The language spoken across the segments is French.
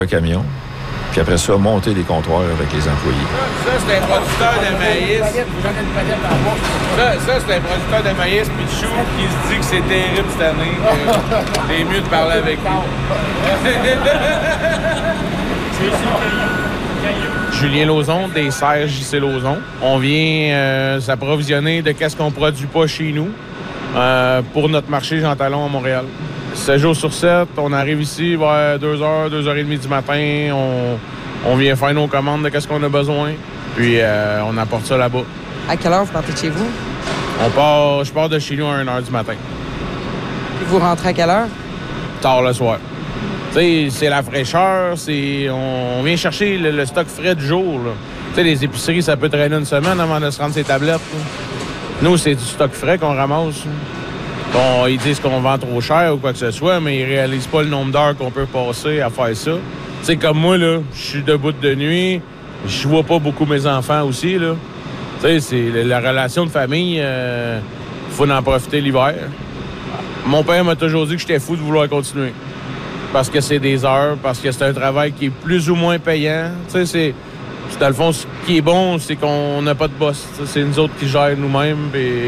un camion. Puis après ça, monter les comptoirs avec les employés. Ça, c'est un producteur de maïs. Ça, c'est un producteur de maïs puis de chou qui se dit que c'est terrible cette année. C'est mieux de parler avec lui. Julien Lauzon, des serres JC Lauzon. On vient s'approvisionner de qu'est-ce qu'on produit pas chez nous pour notre marché Jean Talon à Montréal. 7 jours sur 7, on arrive ici vers 2h, 2h30 du matin. On vient faire nos commandes de qu'est-ce qu'on a besoin. Puis on apporte ça là-bas. À quelle heure vous partez de chez vous? Je pars de chez nous à 1h du matin. Puis vous rentrez à quelle heure? Tard le soir. Tu sais, c'est la fraîcheur, on vient chercher le stock frais du jour. Tu sais, les épiceries, ça peut traîner une semaine avant de se rendre ses tablettes. Là. Nous, c'est du stock frais qu'on ramasse. Bon, ils disent qu'on vend trop cher ou quoi que ce soit, mais ils réalisent pas le nombre d'heures qu'on peut passer à faire ça. Tu sais, comme moi, là, je suis debout de nuit, je vois pas beaucoup mes enfants aussi, là. Tu sais, c'est la relation de famille, faut en profiter l'hiver. Mon père m'a toujours dit que j'étais fou de vouloir continuer. Parce que c'est des heures, parce que c'est un travail qui est plus ou moins payant. Tu sais, dans le fond, ce qui est bon, c'est qu'on n'a pas de boss. T'sais, c'est nous autres qui gèrent nous-mêmes,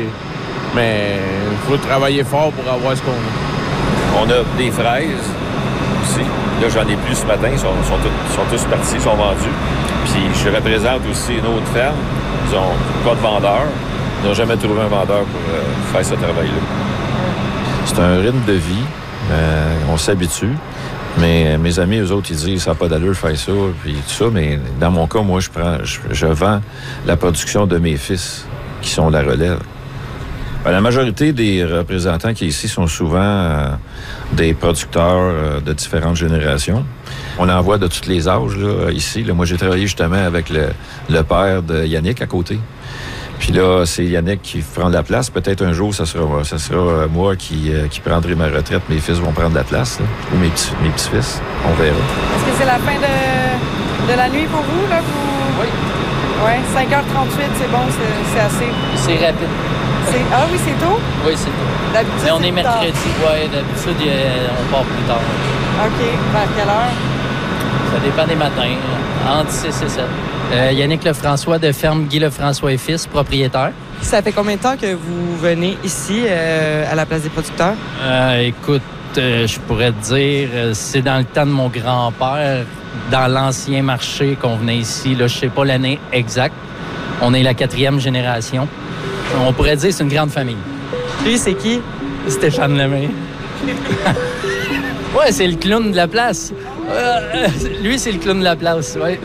mais il faut travailler fort pour avoir ce qu'on a. On a des fraises aussi. Là, j'en ai plus ce matin. Ils sont tous partis, ils sont vendus. Puis je représente aussi une autre ferme. Ils n'ont pas de vendeur. Ils n'ont jamais trouvé un vendeur pour faire ce travail-là. C'est un rythme de vie. On s'habitue. Mais mes amis, eux autres, ils disent ça n'a pas d'allure de faire ça, puis tout ça. Mais dans mon cas, moi, je vends la production de mes fils, qui sont la relève. La majorité des représentants qui ici sont souvent des producteurs de différentes générations. On en voit de tous les âges là, ici. Là, moi, j'ai travaillé justement avec le père de Yannick à côté. Puis là, c'est Yannick qui prend la place. Peut-être un jour, ça sera moi qui prendrai ma retraite. Mes fils vont prendre la place, là, ou mes petits-fils. On verra. Est-ce que c'est la fin de la nuit pour vous, là? Oui. Oui, 5h38, c'est bon, c'est assez. C'est rapide. Ah oui, c'est tôt? Oui, c'est tôt. D'habitude, mais on est plus tard. mercredi, oui. D'habitude, on part plus tard. OK. Vers quelle heure? Ça dépend des matins, entre 6 et 7. Yannick Lefrançois de ferme Guy Lefrançois et Fils, propriétaire. Ça fait combien de temps que vous venez ici, à la place des producteurs? Écoute, je pourrais te dire, c'est dans le temps de mon grand-père, dans l'ancien marché qu'on venait ici. Là, je sais pas l'année exacte. On est la 4e génération. On pourrait dire que c'est une grande famille. Lui, c'est qui? Stéphane Lemay. Ouais, c'est le clown de la place. Lui, c'est le clown de la place, oui.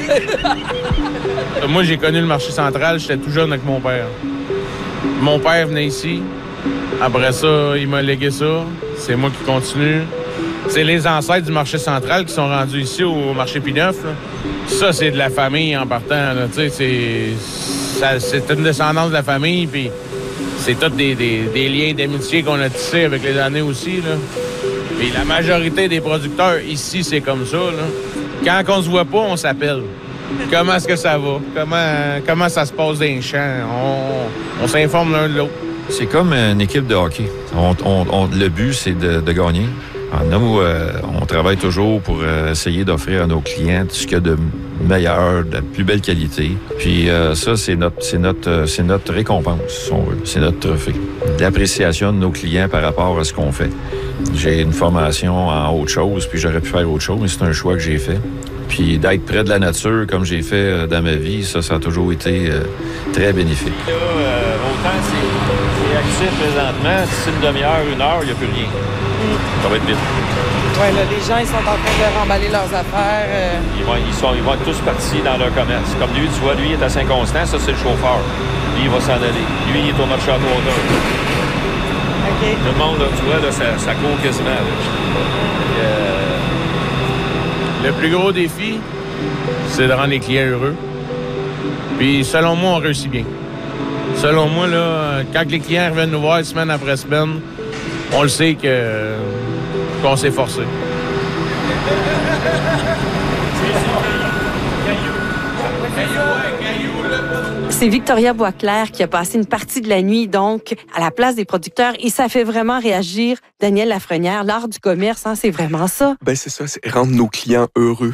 Moi, j'ai connu le marché central, j'étais tout jeune avec mon père. Mon père venait ici. Après ça, il m'a légué ça. C'est moi qui continue. C'est les ancêtres du marché central qui sont rendus ici au marché P9. Ça, c'est de la famille en partant. Là. C'est une descendance de la famille, puis c'est tous des liens d'amitié qu'on a tissés avec les années aussi. Là. Puis la majorité des producteurs ici, c'est comme ça. Là. Quand on se voit pas, on s'appelle. Comment est-ce que ça va? Comment ça se passe dans les champs? On s'informe l'un de l'autre. C'est comme une équipe de hockey. Le but, c'est de gagner. Nous, on travaille toujours pour essayer d'offrir à nos clients ce qu'il y a de meilleur, de plus belle qualité. Puis ça, c'est notre récompense, si on veut. C'est notre trophée. L'appréciation de nos clients par rapport à ce qu'on fait. J'ai une formation en autre chose, puis j'aurais pu faire autre chose, mais c'est un choix que j'ai fait. Puis d'être près de la nature, comme j'ai fait dans ma vie, ça a toujours été très bénéfique. Là, autant c'est actif présentement, d'ici une demi-heure, 1 heure, il n'y a plus rien. Ça va être vite. Oui, là, les gens, ils sont en train de remballer leurs affaires. Ils vont être tous partis dans leur commerce. Comme lui, tu vois, lui, il est à Saint-Constant, ça, c'est le chauffeur. Lui, il va s'en aller. Lui, il est au marché à Trois-Water. OK. Tout le monde, là, tu vois, là, ça court quasiment. Le plus gros défi, c'est de rendre les clients heureux. Puis, selon moi, on réussit bien. Selon moi, là, quand les clients reviennent nous voir semaine après semaine, on le sait qu'on s'est forcé. C'est Victoria Boisclair qui a passé une partie de la nuit, donc, à la place des producteurs. Et ça fait vraiment réagir Daniel Lafrenière. L'art du commerce, hein, c'est vraiment ça. Ben c'est ça, c'est rendre nos clients heureux.